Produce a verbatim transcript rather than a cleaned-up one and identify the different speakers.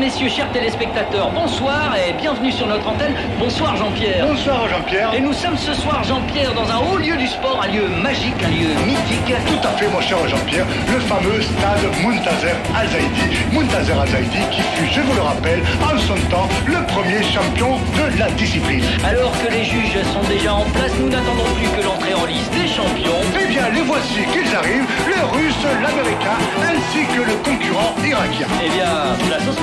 Speaker 1: messieurs, chers téléspectateurs, bonsoir et bienvenue sur notre antenne. Bonsoir Jean-Pierre.
Speaker 2: Bonsoir Jean-Pierre.
Speaker 1: Et nous sommes ce soir, Jean-Pierre, dans un haut lieu du sport, un lieu magique, un lieu mythique.
Speaker 2: Tout à fait, mon cher Jean-Pierre, le fameux stade Muntazer Al-Zaidi. Muntazer Al-Zaidi qui fut, je vous le rappelle, en son temps, le premier champion de la discipline.
Speaker 1: Alors que les juges sont déjà en place, nous n'attendons plus que l'entrée en liste des champions.
Speaker 2: Eh bien, les voici qu'ils arrivent, le russe, l'américain, ainsi que le concurrent irakien.
Speaker 1: Eh bien, place au sport.